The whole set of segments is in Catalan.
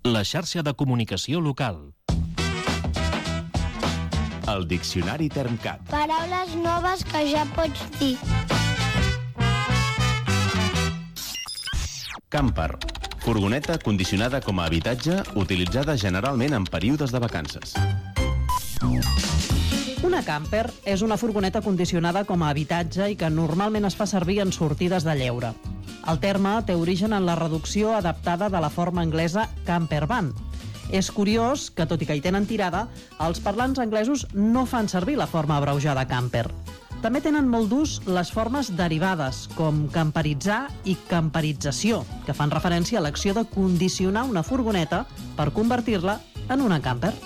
La xarxa de comunicació local. El Diccionari Termcat. Paraules noves que ja pots dir. Camper. Furgoneta condicionada com a habitatge, utilitzada generalment en períodes de vacances. Una camper és una furgoneta condicionada com a habitatge i que normalment es fa servir en sortides de lleure. El terme té origen en la reducció adaptada de la forma anglesa camper van. És curiós que, tot i que hi tenen tirada, els parlants anglesos no fan servir la forma abreujada camper. També tenen molt d'ús les formes derivades, com camperitzar i camperització, que fan referència a l'acció de condicionar una furgoneta per convertir-la en una camper.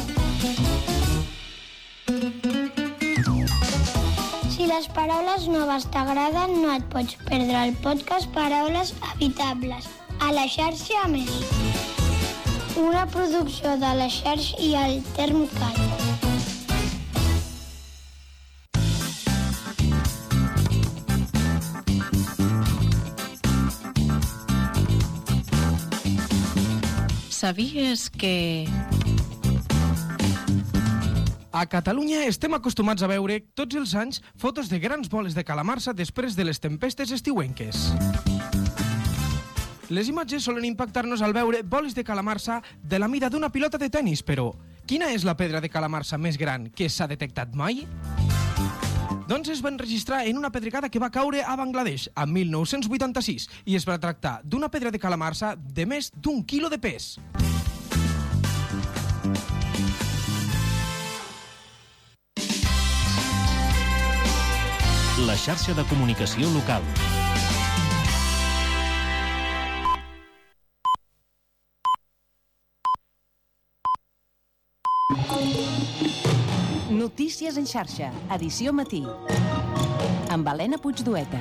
Si les paraules noves t'agraden, no et pots perdre el podcast Paraules Habitables, a la xarxa Més. Una producció de la xarxa i el Termcat. Sabies que... A Catalunya estem acostumats a veure tots els anys fotos de grans boles de calamarsa després de les tempestes estiuenques. Les imatges solen impactar-nos al veure boles de calamarsa de la mida d'una pilota de tennis, però quina és la pedra de calamarsa més gran que s'ha detectat mai? Doncs es va enregistrar en una pedregada que va caure a Bangladesh en 1986 i es va tractar d'una pedra de calamarsa de més d'1 quilo de pes. La xarxa de comunicació local. Notícies en xarxa, edició matí. Amb Helena Puigdueta.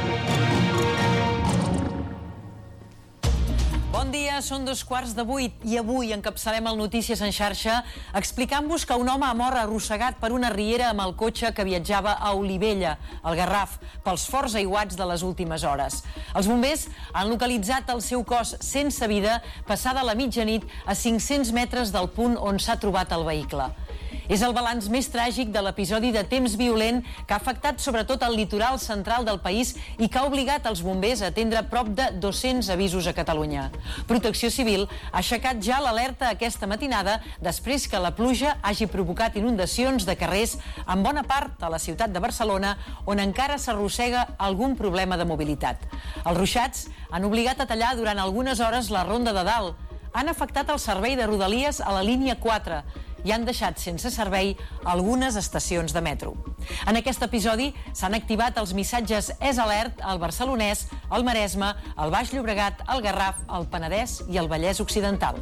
Bon dia, són 7:15 i avui encapçalem el Notícies en xarxa explicant-vos que un home ha mort arrossegat per una riera amb el cotxe que viatjava a Olivella, al Garraf, pels forts aiguats de les últimes hores. Els bombers han localitzat el seu cos sense vida passada la mitjanit a 500 metres del punt on s'ha trobat el vehicle. És el balanç més tràgic de l'episodi de temps violent que ha afectat sobretot el litoral central del país i que ha obligat els bombers a atendre prop de 200 avisos a Catalunya. Protecció Civil ha aixecat ja l'alerta aquesta matinada després que la pluja hagi provocat inundacions de carrers en bona part a la ciutat de Barcelona, on encara s'arrossega algun problema de mobilitat. Els ruixats han obligat a tallar durant algunes hores la Ronda de Dalt, han afectat el servei de Rodalies a la línia 4 i han deixat sense servei algunes estacions de metro. En aquest episodi s'han activat els missatges És Alert al Barcelonès, al Maresme, al Baix Llobregat, al Garraf, al Penedès i al Vallès Occidental.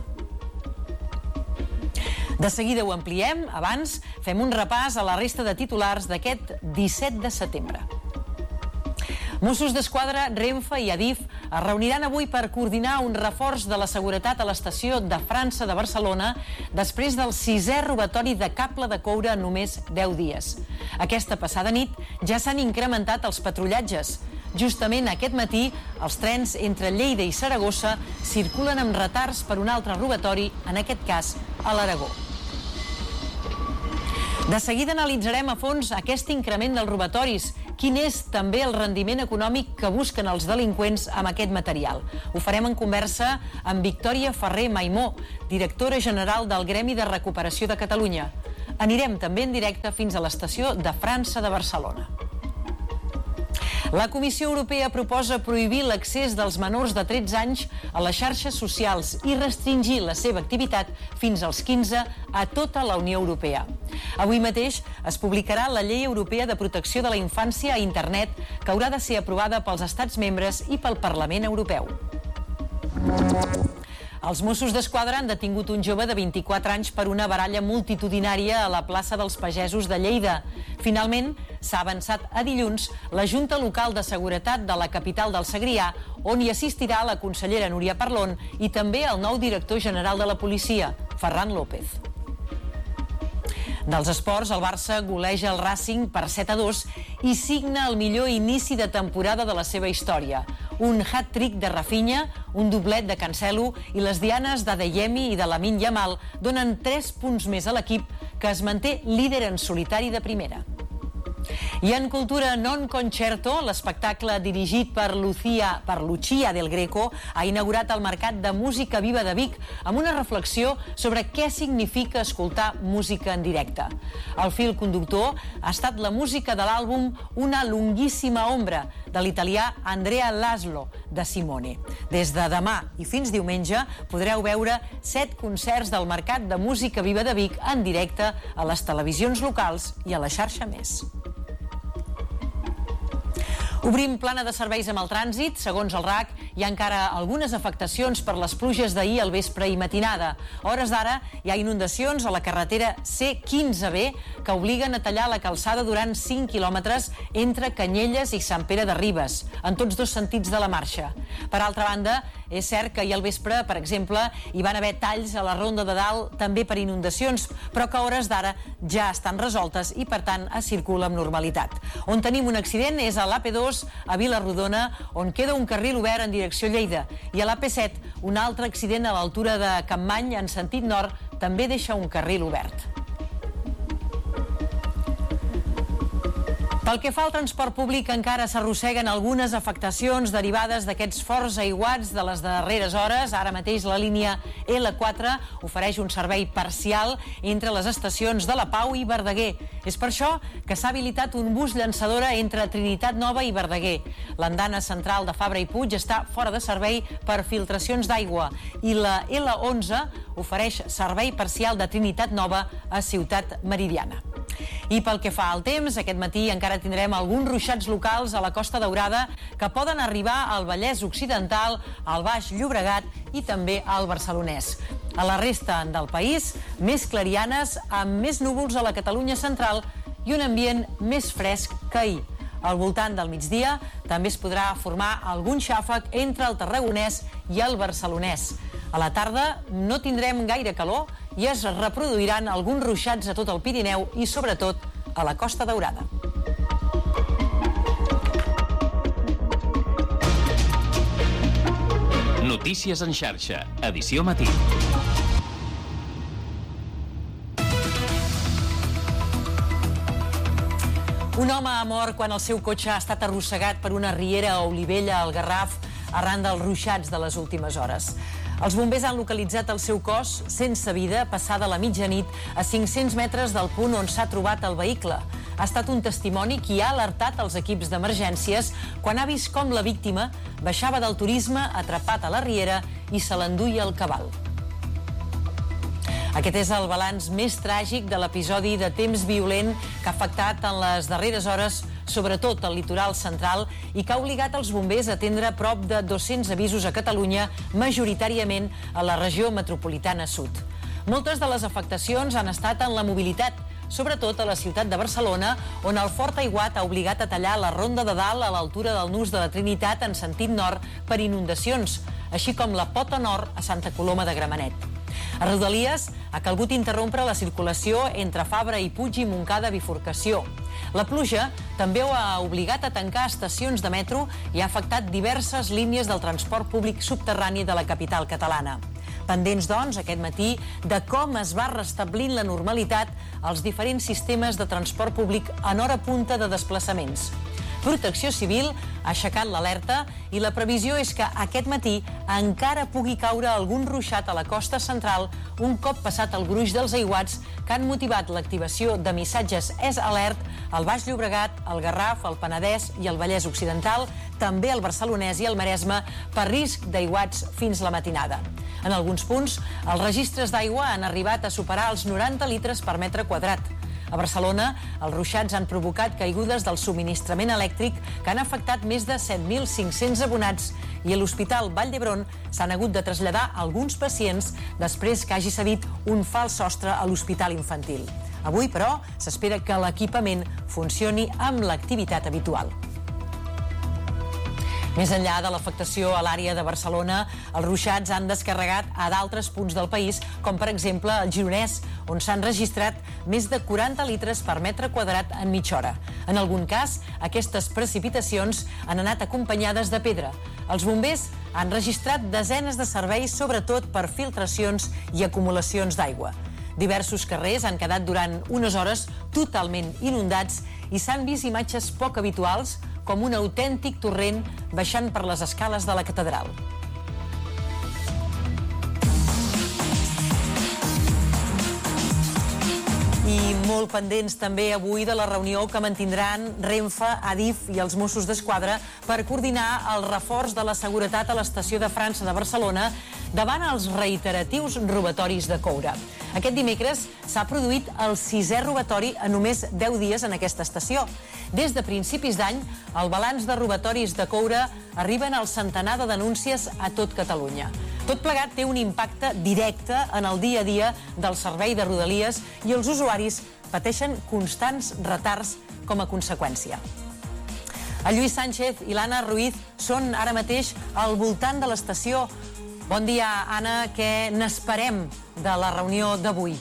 De seguida ho ampliem, abans fem un repàs a la resta de titulars d'aquest 17 de setembre. Mossos d'Esquadra, Renfe i Adif es reuniran avui per coordinar un reforç de la seguretat a l'estació de França de Barcelona després del 6è robatori de cable de coure en només 10 dies. Aquesta passada nit ja s'han incrementat els patrullatges. Justament aquest matí, els trens entre Lleida i Saragossa circulen amb retards per un altre robatori, en aquest cas a l'Aragó. De seguida analitzarem a fons aquest increment dels robatoris, quin és també el rendiment econòmic que busquen els delinqüents amb aquest material. Ho farem en conversa amb Victòria Ferrer Maimó, directora general del Gremi de Recuperació de Catalunya. Anirem també en directe fins a l'estació de França de Barcelona. La Comissió Europea proposa prohibir l'accés dels menors de 13 anys a les xarxes socials i restringir la seva activitat fins als 15 a tota la Unió Europea. Avui mateix es publicarà la Llei Europea de Protecció de la Infància a Internet, que haurà de ser aprovada pels Estats membres i pel Parlament Europeu. Els Mossos d'Esquadra han detingut un jove de 24 anys per una baralla multitudinària a la plaça dels Pagesos de Lleida. Finalment, s'ha avançat a dilluns la Junta Local de Seguretat de la capital del Segrià, on hi assistirà la consellera Núria Parlon i també el nou director general de la policia, Ferran López. Dels esports, el Barça goleja el Racing per 7-2 i signa el millor inici de temporada de la seva història. un hat-trick de Rafinha, un doblet de Cancelo i les dianes d'Adeyemi i de Lamine Yamal donen 3 punts més a l'equip, que es manté líder en solitari de primera. I en cultura non concerto, l'espectacle dirigit per Lucia del Greco ha inaugurat el Mercat de Música Viva de Vic amb una reflexió sobre què significa escoltar música en directe. El fil conductor ha estat la música de l'àlbum Una lunghissima ombra, de l'italià Andrea Laszlo, de Simone. Des de demà i fins diumenge podreu veure 7 concerts del Mercat de Música Viva de Vic en directe a les televisions locals i a la xarxa Més. Obrim plana de serveis amb el trànsit. Segons el RAC, hi ha encara algunes afectacions per les pluges d'ahir al vespre i matinada. A hores d'ara hi ha inundacions a la carretera C15B que obliguen a tallar la calçada durant 5 quilòmetres entre Canyelles i Sant Pere de Ribes, en tots dos sentits de la marxa. Per altra banda, és cert que ahir al vespre, per exemple, hi van haver talls a la Ronda de Dalt també per inundacions, però que a hores d'ara ja estan resoltes i, per tant, es circula amb normalitat. On tenim un accident és a l'AP2 a Vila-rodona, on queda un carril obert en direcció Lleida, i a l'AP7 un altre accident a l'altura de Campmany en sentit nord també deixa un carril obert. Pel que fa al transport públic, encara s'arrosseguen algunes afectacions derivades d'aquests forts aiguats de les darreres hores. Ara mateix la línia L4 ofereix un servei parcial entre les estacions de la Pau i Verdaguer. És per això que s'ha habilitat un bus llançadora entre Trinitat Nova i Verdaguer. L'andana central de Fabra i Puig està fora de servei per filtracions d'aigua i la L11 ofereix servei parcial de Trinitat Nova a Ciutat Meridiana. I pel que fa al temps, aquest matí encara tindrem alguns ruixats locals a la Costa Daurada que poden arribar al Vallès Occidental, al Baix Llobregat i també al Barcelonès. A la resta del país, més clarianes amb més núvols a la Catalunya central i un ambient més fresc que ahir. Al voltant del migdia també es podrà formar algun xàfec entre el Tarragonès i el Barcelonès. A la tarda no tindrem gaire calor i es reproduiran alguns ruixats a tot el Pirineu i, sobretot, a la Costa Daurada. Notícies en xarxa, edició matí. Un home ha mort quan el seu cotxe ha estat arrossegat per una riera a Olivella, al Garraf, arran dels ruixats de les últimes hores. Els bombers han localitzat el seu cos sense vida passada la mitjanit a 500 metres del punt on s'ha trobat el vehicle. Ha estat un testimoni qui ha alertat els equips d'emergències quan ha vist com la víctima baixava del turisme atrapat a la riera i se l'enduia el cabal. Aquest és el balanç més tràgic de l'episodi de temps violent que ha afectat en les darreres hores sobretot al litoral central i que ha obligat els bombers a atendre prop de 200 avisos a Catalunya, majoritàriament a la regió metropolitana sud. Moltes de les afectacions han estat en la mobilitat, sobretot a la ciutat de Barcelona, on el fort aiguat ha obligat a tallar la Ronda de Dalt a l'altura del Nus de la Trinitat en sentit nord per inundacions, així com la Pota Nord a Santa Coloma de Gramenet. A Rodalies ha calgut interrompre la circulació entre Fabra i Puig i Montcada bifurcació. La pluja també ha obligat a tancar estacions de metro i ha afectat diverses línies del transport públic subterrani de la capital catalana. Pendents, doncs, aquest matí, de com es va restablint la normalitat als diferents sistemes de transport públic en hora punta de desplaçaments. Protecció Civil ha aixecat l'alerta i la previsió és que aquest matí encara pugui caure algun ruixat a la costa central un cop passat el gruix dels aiguats que han motivat l'activació de missatges SOS Alert al Baix Llobregat, al Garraf, al Penedès i al Vallès Occidental, també al Barcelonès i al Maresme per risc d'aiguats fins la matinada. En alguns punts, els registres d'aigua han arribat a superar els 90 litres per metre quadrat. A Barcelona, els ruixats han provocat caigudes del subministrament elèctric que han afectat més de 7.500 abonats i a l'Hospital Vall d'Hebron s'han hagut de traslladar alguns pacients després que hagi cedit un fals sostre a l'Hospital Infantil. Avui, però, s'espera que l'equipament funcioni amb l'activitat habitual. Més enllà de l'afectació a l'àrea de Barcelona, els ruixats han descarregat a d'altres punts del país, com per exemple el Gironès, on s'han registrat més de 40 litres per metre quadrat en mitja hora. En algun cas, aquestes precipitacions han anat acompanyades de pedra. Els bombers han registrat desenes de serveis, sobretot per filtracions i acumulacions d'aigua. Diversos carrers han quedat durant unes hores totalment inundats i s'han vist imatges poc habituals, com un autèntic torrent baixant per les escales de la catedral. I molt pendents també avui de la reunió que mantindran Renfe, Adif i els Mossos d'Esquadra per coordinar el reforç de la seguretat a l'estació de França de Barcelona davant els reiteratius robatoris de coure. Aquest dimecres s'ha produït el 6è robatori en només 10 dies en aquesta estació. Des de principis d'any, el balanç de robatoris de coure arriben al centenar de denúncies a tot Catalunya. Tot plegat té un impacte directe en el dia a dia del servei de Rodalies i els usuaris pateixen constants retards com a conseqüència. El Lluís Sánchez i l'Anna Ruiz són ara mateix al voltant de l'estació. Bon dia, Anna. Què n'esperem de la reunió d'avui?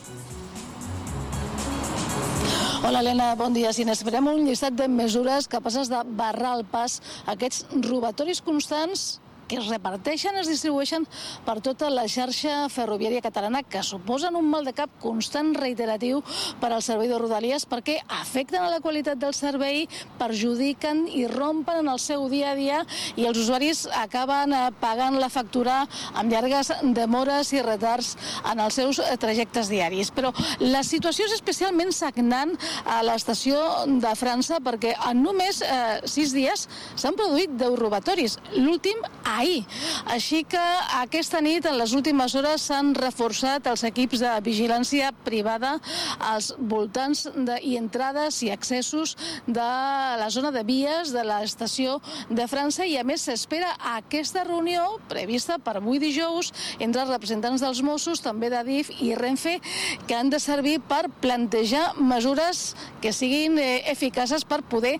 Hola, Helena, bon dia. Si n'esperem un llistat de mesures capaces de barrar el pas a aquests robatoris constants que es reparteixen, es distribueixen per tota la xarxa ferroviària catalana, que suposen un mal de cap constant reiteratiu per al servei de Rodalies perquè afecten a la qualitat del servei, perjudiquen i rompen en el seu dia a dia i els usuaris acaben pagant la factura amb llargues demores i retards en els seus trajectes diaris. Però la situació és especialment sagnant a l'estació de França perquè en només 6 dies s'han produït 10 robatoris, l'últim ahir. Així que aquesta nit, en les últimes hores, s'han reforçat els equips de vigilància privada als voltants i entrades i accessos de la zona de vies de l'estació de França i, a més, s'espera aquesta reunió prevista per avui dijous entre els representants dels Mossos, també d'Adif i Renfe, que han de servir per plantejar mesures que siguin eficaces per poder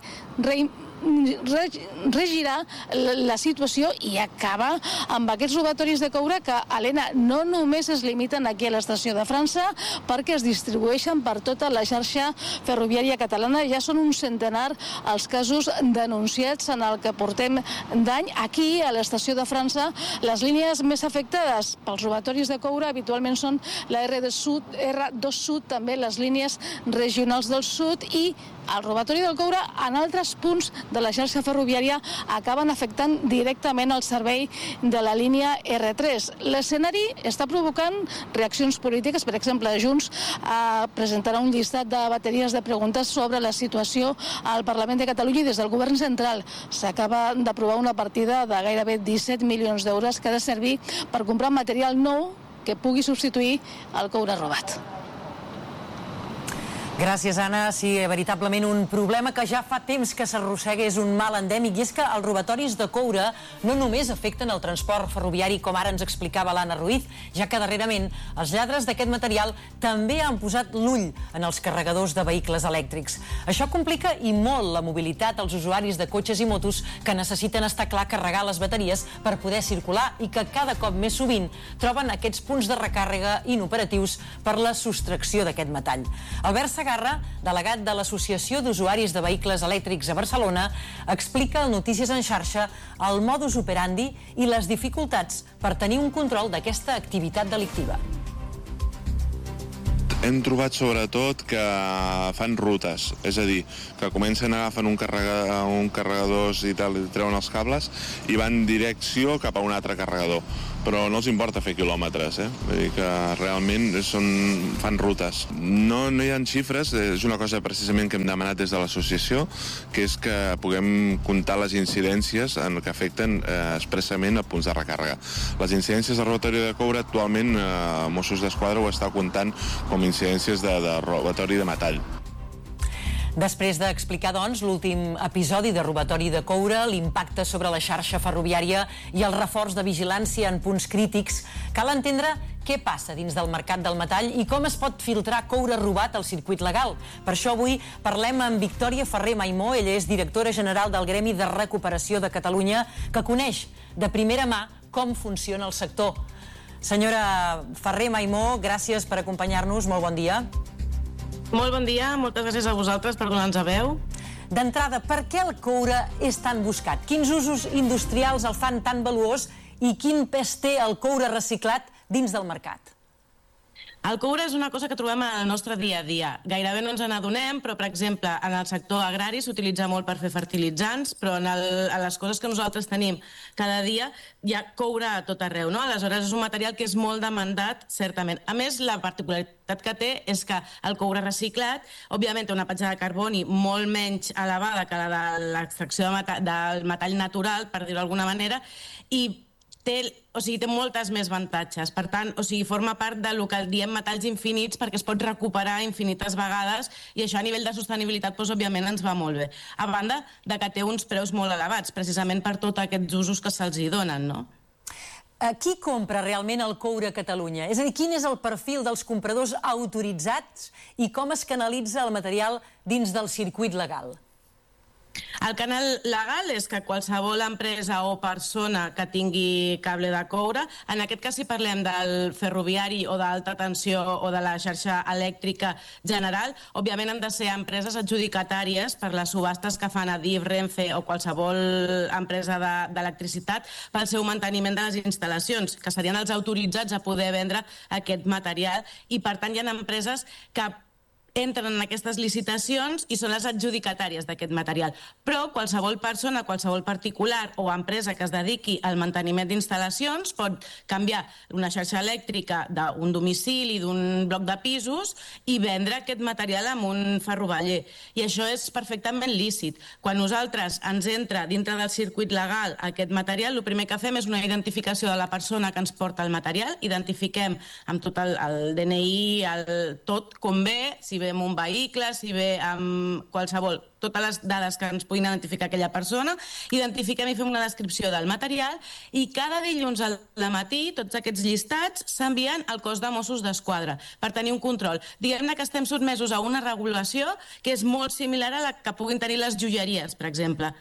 regirar la situació i acabar amb aquests robatoris de coure que, Helena, no només es limiten aquí a l'estació de França perquè es distribueixen per tota la xarxa ferroviària catalana. Ja són un centenar els casos denunciats en el que portem d'any. Aquí, a l'estació de França, les línies més afectades pels robatoris de coure habitualment són la R2 Sud, també les línies regionals del sud, i el robatori del coure en altres punts de la xarxa ferroviària acaben afectant directament el servei de la línia R3. L'escenari està provocant reaccions polítiques. Per exemple, Junts presentarà un llistat de bateries de preguntes sobre la situació al Parlament de Catalunya i des del Govern central s'acaba d'aprovar una partida de gairebé 17 milions d'euros que ha de servir per comprar material nou que pugui substituir el coure robat. Gràcies, Anna. Sí, veritablement un problema que ja fa temps que s'arrossega, és un mal endèmic, i és que els robatoris de coure no només afecten el transport ferroviari, com ara ens explicava l'Anna Ruiz, ja que darrerament els lladres d'aquest material també han posat l'ull en els carregadors de vehicles elèctrics. Això complica i molt la mobilitat als usuaris de cotxes i motos que necessiten, estar clar, carregar les bateries per poder circular i que cada cop més sovint troben aquests punts de recàrrega inoperatius per la sostracció d'aquest metall. Albert Segarra, delegat de l'Associació d'Usuaris de Vehicles Elèctrics a Barcelona, explica al Notícies en Xarxa el modus operandi i les dificultats per tenir un control d'aquesta activitat delictiva. Hem trobat sobretot que fan rutes, és a dir, que comencen a agafar un carregadors i tal, i treuen els cables i van direcció cap a un altre carregador. Però no els importa fer quilòmetres, Vull dir que realment fan rutes. No hi ha xifres, és una cosa precisament que hem demanat des de l'associació, que és que puguem comptar les incidències que afecten expressament a punts de recàrrega. Les incidències de robatori de coure actualment Mossos d'Esquadra ho està comptant com incidències de robatori de metall. Després d'explicar, doncs, l'últim episodi de robatori de coure, l'impacte sobre la xarxa ferroviària i el reforç de vigilància en punts crítics, cal entendre què passa dins del mercat del metall i com es pot filtrar coure robat al circuit legal. Per això avui parlem amb Victòria Ferrer Maimó. Ella és directora general del Gremi de Recuperació de Catalunya, que coneix de primera mà com funciona el sector. Senyora Ferrer Maimó, gràcies per acompanyar-nos. Molt bon dia. Molt bon dia, moltes gràcies a vosaltres per donar-nos a veu. D'entrada, per què el coure és tan buscat? Quins usos industrials el fan tan valuós i quin pes té el coure reciclat dins del mercat? El coure és una cosa que trobem en el nostre dia a dia. Gairebé no ens n'adonem, però, per exemple, en el sector agrari s'utilitza molt per fer fertilitzants, però en les coses que nosaltres tenim cada dia hi ha coure a tot arreu, no? Aleshores, és un material que és molt demandat, certament. A més, la particularitat que té és que el coure reciclat, òbviament, té una petjada de carboni molt menys elevada que la de l'extracció del metall natural, per dir-ho d'alguna manera, i té moltes més avantatges. Per tant, forma part del que diem metalls infinits perquè es pot recuperar infinites vegades i això a nivell de sostenibilitat, òbviament, ens va molt bé. A banda de que té uns preus molt elevats, precisament per tots aquests usos que se'ls hi donen, no? Qui compra realment el coure a Catalunya? És a dir, quin és el perfil dels compradors autoritzats i com es canalitza el material dins del circuit legal? El canal legal és que qualsevol empresa o persona que tingui cable de coure, en aquest cas si parlem del ferroviari o d'alta tensió o de la xarxa elèctrica general, òbviament han de ser empreses adjudicatàries per les subhastes que fan Adif, Renfe o qualsevol empresa d'electricitat pel seu manteniment de les instal·lacions, que serien els autoritzats a poder vendre aquest material i per tant hi ha empreses que entren en aquestes licitacions i són les adjudicatàries d'aquest material. Però qualsevol persona, qualsevol particular o empresa que es dediqui al manteniment d'instal·lacions pot canviar una xarxa elèctrica d'un domicili, d'un bloc de pisos i vendre aquest material amb un ferroveller. I això és perfectament lícit. Quan nosaltres ens entra dintre del circuit legal aquest material, el primer que fem és una identificació de la persona que ens porta el material, identifiquem amb tot el DNI, tot com ve, si ve amb un vehicle, si ve amb qualsevol, totes les dades que ens puguin identificar aquella persona, identifiquem i fem una descripció del material i cada dilluns al matí tots aquests llistats s'envien al cos de Mossos d'Esquadra per tenir un control. Diguem-ne que estem sotmesos a una regulació que és molt similar a la que puguin tenir les joieries, per exemple.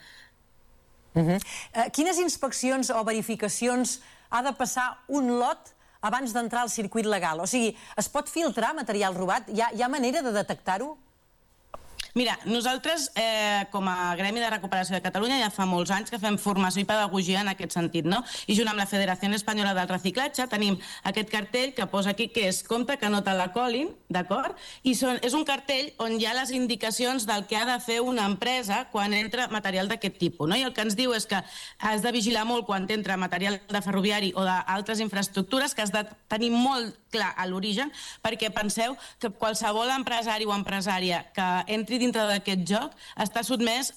Quines inspeccions o verificacions ha de passar un lot abans d'entrar al circuit legal? O sigui, es pot filtrar material robat? Hi ha manera de detectar-ho? Mira, nosaltres, com a Gremi de Recuperació de Catalunya, ja fa molts anys que fem formació i pedagogia en aquest sentit, no? I junt amb la Federació Espanyola del Reciclatge tenim aquest cartell que posa aquí que és compte que no te la colin, d'acord? I és un cartell on hi ha les indicacions del que ha de fer una empresa quan entra material d'aquest tipus, no? I el que ens diu és que has de vigilar molt quan entra material de ferroviari o d'altres infraestructures, que has de tenir molt clar a l'origen, perquè penseu que qualsevol empresari o empresària que entri dintre d'aquest joc està sotmès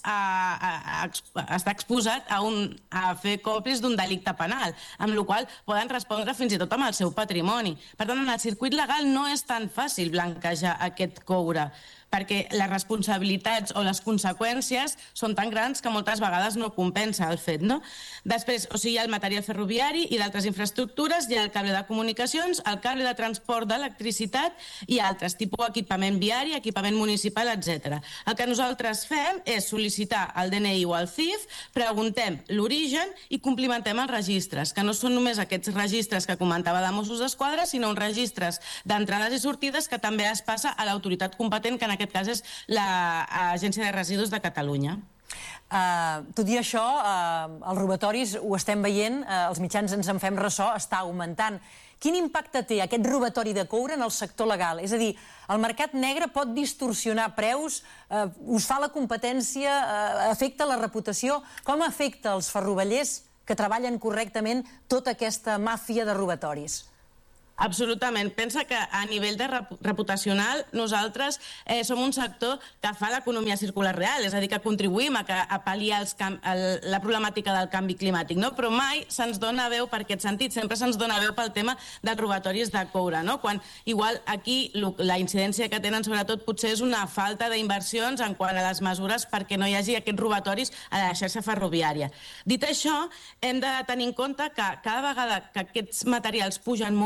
està exposat a fer còmplices d'un delicte penal, amb la qual poden respondre fins i tot amb el seu patrimoni. Per tant, en el circuit legal no és tan fàcil blanquejar aquest coure, perquè les responsabilitats o les conseqüències són tan grans que moltes vegades no compensa el fet, no? Després, hi ha el material ferroviari i d'altres infraestructures, hi ha el cable de comunicacions, el cable de transport d'electricitat i altres, tipus equipament viari, equipament municipal, etc. El que nosaltres fem és sol·licitar el DNI o el CIF, preguntem l'origen i complimentem els registres, que no són només aquests registres que comentava de Mossos d'Esquadra, sinó uns registres d'entrades i sortides que també es passa a l'autoritat competent, que en aquest cas és l'Agència de Residus de Catalunya. Tot i això, els robatoris ho estem veient, els mitjans ens en fem ressò, està augmentant. Quin impacte té aquest robatori de coure en el sector legal? És a dir, el mercat negre pot distorsionar preus, us fa la competència, afecta la reputació? Com afecta els ferrovellers que treballen correctament tota aquesta màfia de robatoris? Absolutament. Pensa que a nivell de reputacional nosaltres som un sector que fa l'economia circular real, és a dir, que contribuïm a pal·liar la problemàtica del canvi climàtic, no? Però mai se'ns dona veu per aquest sentit, sempre se'ns dona veu pel tema dels robatoris de coure, no? Quan igual aquí la incidència que tenen sobretot potser és una falta d'inversions en quant a les mesures perquè no hi hagi aquests robatoris a la xarxa ferroviària. Dit això, hem de tenir en compte que cada vegada que aquests materials pugen molt de preu,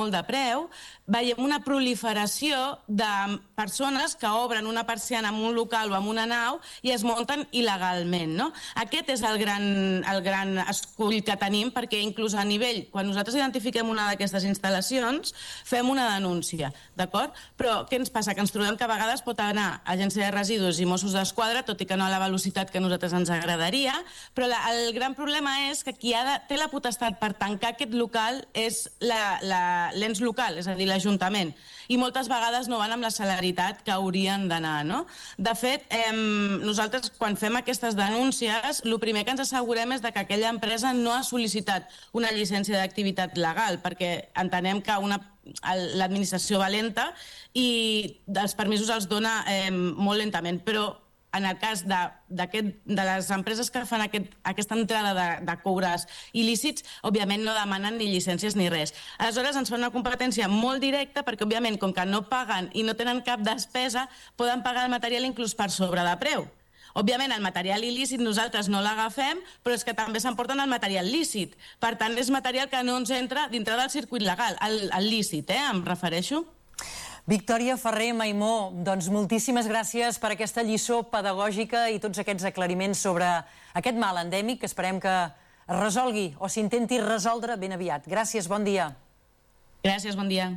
europeu, veiem una proliferació de persones que obren una persiana en un local o en una nau i es munten il·legalment, no? Aquest és el gran escull que tenim, perquè inclús a nivell, quan nosaltres identifiquem una d'aquestes instal·lacions, fem una denúncia, d'acord? Però què ens passa? Que ens trobem que a vegades pot anar Agència de Residus i Mossos d'Esquadra, tot i que no a la velocitat que a nosaltres ens agradaria, però el gran problema és que qui té la potestat per tancar aquest local és l'ens local, és a dir, l'Ajuntament, i moltes vegades no van amb la celeritat que haurien d'anar, no? De fet, nosaltres quan fem aquestes denúncies, el primer que ens assegurem és que aquella empresa no ha sol·licitat una llicència d'activitat legal, perquè entenem que l'administració va lenta i els permisos els dona molt lentament, però en el cas de les empreses que fan aquesta entrada de coures il·lícits, òbviament no demanen ni llicències ni res. Aleshores ens fa una competència molt directa perquè, òbviament, com que no paguen i no tenen cap despesa, poden pagar el material inclús per sobre de preu. Òbviament, el material il·lícit nosaltres no l'agafem, però és que també s'emporten el material lícit. Per tant, és material que no ens entra dintre del circuit legal, el lícit, em refereixo. Victòria Ferrer Maimó, doncs moltíssimes gràcies per aquesta lliçó pedagògica i tots aquests aclariments sobre aquest mal endèmic que esperem que es resolgui o s'intenti resoldre ben aviat. Gràcies, bon dia. Gràcies, bon dia.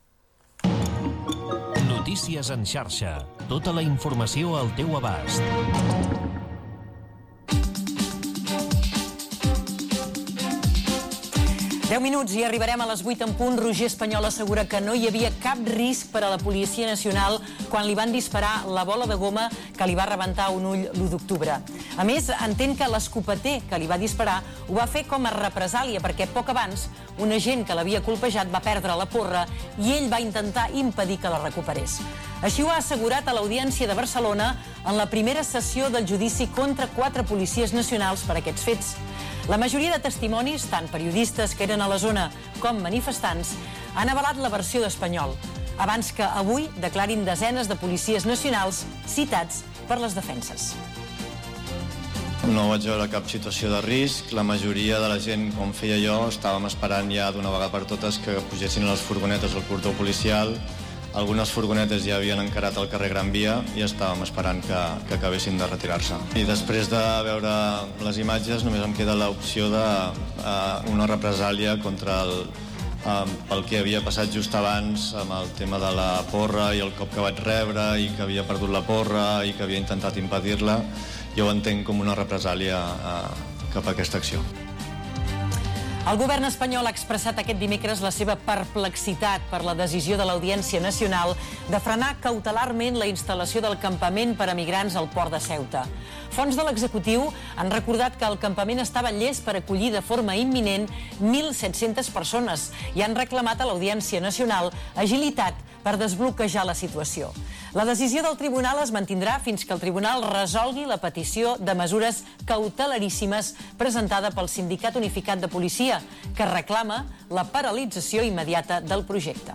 Notícies en xarxa. Tota la informació al teu abast. 10 minuts i arribarem a les 8 en punt. Roger Espanyol assegura que no hi havia cap risc per a la Policia Nacional quan li van disparar la bola de goma que li va rebentar un ull l'1 d'octubre. A més, entén que l'escopeter que li va disparar ho va fer com a represàlia perquè poc abans un agent que l'havia colpejat va perdre la porra i ell va intentar impedir que la recuperés. Així ho ha assegurat a l'Audiència de Barcelona en la primera sessió del judici contra 4 policies nacionals per aquests fets. La majoria de testimonis, tant periodistes que eren a la zona com manifestants, han avalat la versió d'Espanyol, abans que avui declarin desenes de policies nacionals citats per les defenses. No vaig veure cap situació de risc. La majoria de la gent, com feia jo, estàvem esperant ja d'una vegada per totes que pugessin a les furgonetes al cordó policial. Algunes furgonetes ja havien encarat al carrer Gran Via i estàvem esperant que acabessin de retirar-se. I després de veure les imatges només em queda l'opció d'una represàlia contra el que havia passat just abans amb el tema de la porra i el cop que vaig rebre i que havia perdut la porra i que havia intentat impedir-la. Jo ho entenc com una represàlia cap a aquesta acció. El govern espanyol ha expressat aquest dimecres la seva perplexitat per la decisió de l'Audiència Nacional de frenar cautelarment la instal·lació del campament per a migrants al port de Ceuta. Fonts de l'executiu han recordat que el campament estava llest per acollir de forma imminent 1.700 persones i han reclamat a l'Audiència Nacional agilitat per desbloquejar la situació. La decisió del tribunal es mantindrà fins que el tribunal resolgui la petició de mesures cautelaríssimes presentada pel Sindicat Unificat de Policia, que reclama la paralització immediata del projecte.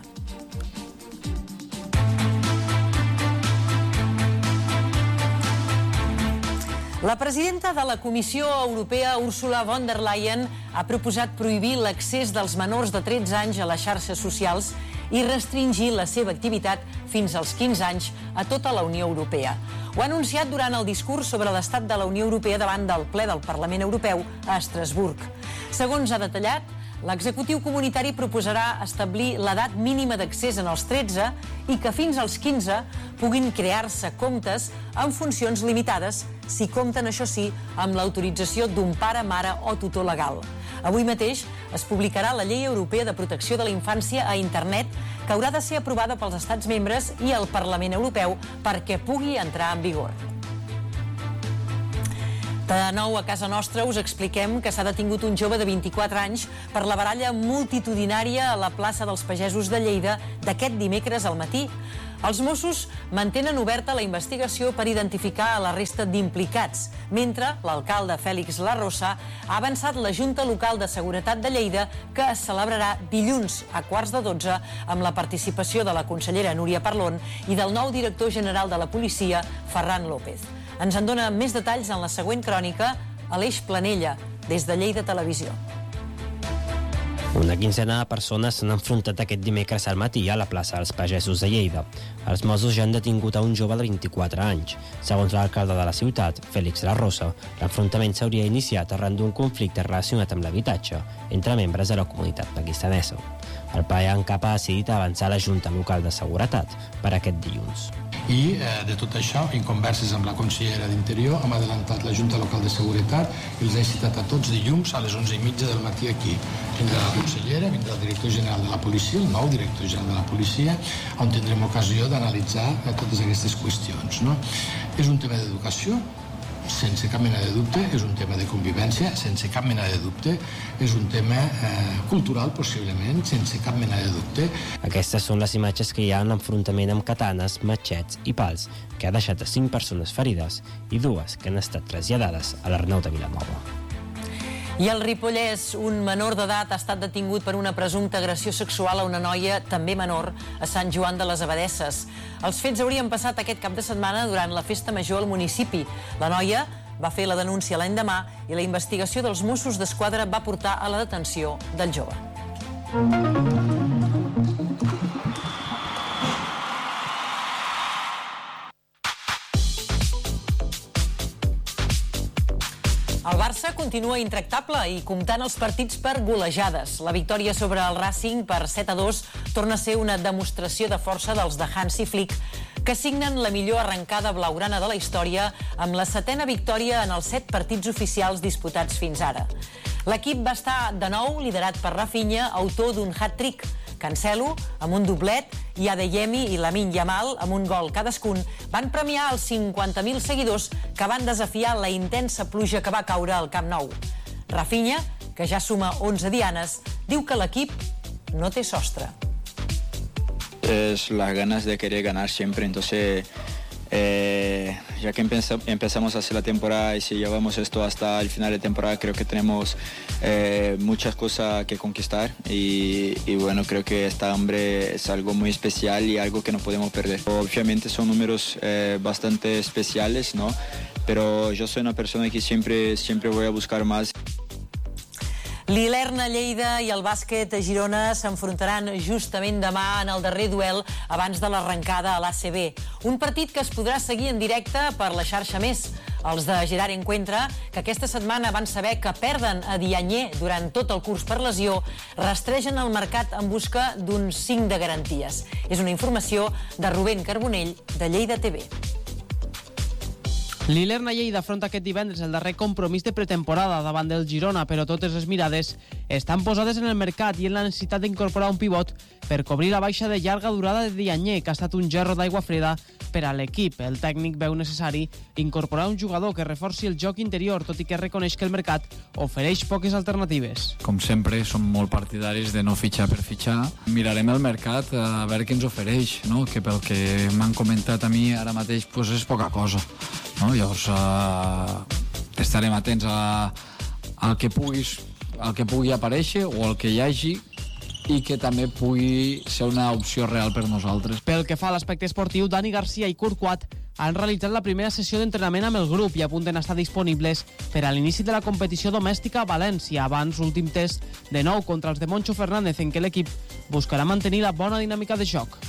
La presidenta de la Comissió Europea, Ursula von der Leyen, ha proposat prohibir l'accés dels menors de 13 anys a les xarxes socials i restringir la seva activitat fins als 15 anys a tota la Unió Europea. Ho ha anunciat durant el discurs sobre l'estat de la Unió Europea davant del ple del Parlament Europeu a Estrasburg. Segons ha detallat, l'executiu comunitari proposarà establir l'edat mínima d'accés en els 13 i que fins als 15 puguin crear-se comptes amb funcions limitades si compten, això sí, amb l'autorització d'un pare, mare o tutor legal. Avui mateix es publicarà la Llei Europea de Protecció de la Infància a Internet, que haurà de ser aprovada pels Estats membres i el Parlament Europeu perquè pugui entrar en vigor. De nou a casa nostra us expliquem que s'ha detingut un jove de 24 anys per la baralla multitudinària a la plaça dels Pagesos de Lleida d'aquest dimecres al matí. Els Mossos mantenen oberta la investigació per identificar a la resta d'implicats, mentre l'alcalde Fèlix Larrosa ha avançat la Junta Local de Seguretat de Lleida, que es celebrarà dilluns a 11:15 amb la participació de la consellera Núria Parlon i del nou director general de la policia, Ferran López. Ens en dona més detalls en la següent crònica, Aleix Planella, des de Lleida Televisió. Una quinzena de persones s'han enfrontat aquest dimecres al matí a la plaça dels Pagesos de Lleida. Els Mossos ja han detingut a un jove de 24 anys. Segons l'alcalde de la ciutat, Félix La Rosa, l'enfrontament s'hauria iniciat arran d'un conflicte relacionat amb l'habitatge entre membres de la comunitat pakistanesa. El PAE en cap ha decidit avançar a la Junta Local de Seguretat per aquest dilluns. I de tot això, en converses amb la consellera d'Interior, hem adelantat la Junta Local de Seguretat i els he citat a tots dilluns a les 11:30 del matí aquí. Vindrà la consellera, vindrà el director general de la policia, el nou director general de la policia, on tindrem ocasió d'analitzar totes aquestes qüestions. No? És un tema d'educació, sense cap mena de dubte, és un tema de convivència, sense cap mena de dubte, és un tema cultural, possiblement, sense cap mena de dubte. Aquestes són les imatges que hi ha en l'enfrontament amb katanes, matxets i pals, que ha deixat a 5 persones ferides i 2 que han estat traslladades a l'Arnau de Vilanova. I al Ripollès, un menor d'edat ha estat detingut per una presumpta agressió sexual a una noia, també menor, a Sant Joan de les Abadesses. Els fets haurien passat aquest cap de setmana durant la festa major al municipi. La noia va fer la denúncia l'endemà i la investigació dels Mossos d'Esquadra va portar a la detenció del jove. El Barça continua intractable i comptant els partits per golejades. La victòria sobre el Racing per 7-2 torna a ser una demostració de força dels de Hansi Flick, que signen la millor arrencada blaugrana de la història amb la 7a victòria en els 7 partits oficials disputats fins ara. L'equip va estar de nou liderat per Rafinha, autor d'un hat-trick. Cancelo, amb un doblet, i Adeyemi i Lamine Yamal, amb un gol cadascun, van premiar els 50.000 seguidors que van desafiar la intensa pluja que va caure al Camp Nou. Rafinha, que ja suma 11 dianes, diu que l'equip no té sostre. Es las ganas de querer ganar siempre, entonces ya que empezamos a hacer la temporada y si llevamos esto hasta el final de temporada, creo que tenemos muchas cosas que conquistar y bueno, creo que este hambre es algo muy especial y algo que no podemos perder. Obviamente son números bastante especiales, ¿no? Pero yo soy una persona que siempre voy a buscar más. L'Ilerna Lleida i el bàsquet a Girona s'enfrontaran justament demà en el darrer duel abans de l'arrencada a l'ACB. Un partit que es podrà seguir en directe per la xarxa Més. Els de Gerard Encuentra, que aquesta setmana van saber que perden a Dianyé durant tot el curs per lesió, rastregen el mercat en busca d'un 5 de garanties. És una informació de Rubén Carbonell, de Lleida TV. L'Ilerna Lleida afronta aquest divendres el darrer compromís de pretemporada davant del Girona, però totes les mirades estan posades en el mercat i en la necessitat d'incorporar un pivot per cobrir la baixa de llarga durada de Dianyé, que ha estat un gerro d'aigua freda per a l'equip. El tècnic veu necessari incorporar un jugador que reforci el joc interior, tot i que reconeix que el mercat ofereix poques alternatives. Com sempre, som molt partidaris de no fitxar per fitxar. Mirarem el mercat a veure què ens ofereix, no? Que pel que m'han comentat a mi ara mateix pues és poca cosa. No? Llavors estarem atents al que pugui aparèixer o al que hi hagi i que també pugui ser una opció real per nosaltres. Pel que fa a l'aspecte esportiu, Dani Garcia i Kurt Quat han realitzat la primera sessió d'entrenament amb el grup i apunten a estar disponibles per a l'inici de la competició domèstica a València, abans l'últim test de nou contra els de Moncho Fernández, en què l'equip buscarà mantenir la bona dinàmica de joc.